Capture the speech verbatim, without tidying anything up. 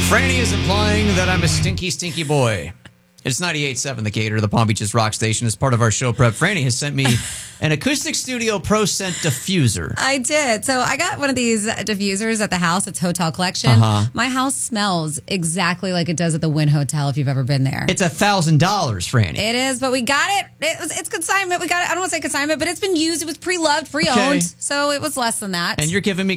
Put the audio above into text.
Franny is implying that I'm a stinky, stinky boy. It's ninety-eight point seven The Gator, the Palm Beaches rock station. As part of our show prep, Franny has sent me an Acoustic Studio Pro Scent diffuser. I did. So I got one of these diffusers at the house. It's Hotel Collection. Uh-huh. My house smells exactly like it does at the Wynn Hotel if you've ever been there. It's a thousand dollars, Franny. It is, but we got it. It was, it's consignment. We got it. I don't want to say consignment, but it's been used. It was pre-loved, pre-owned. Okay. So it was less than that. And you're giving me